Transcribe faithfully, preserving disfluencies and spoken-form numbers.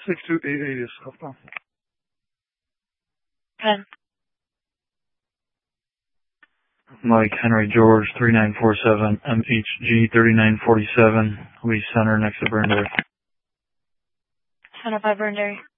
six two eight eight is afstaan. ten. Mike Henry George three nine four seven M H G thirty-nine forty-seven, Lee Center next to Burnberry. Center five Burnberry.